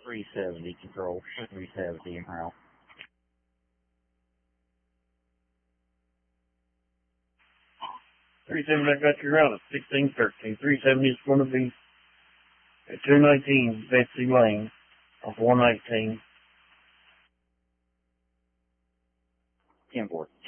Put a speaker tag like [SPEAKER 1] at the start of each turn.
[SPEAKER 1] 370 control, 370 en route.
[SPEAKER 2] 370, I got you around at 1613. 370 is going to be at 219 Betsy Lane off 119.
[SPEAKER 1] 10-4.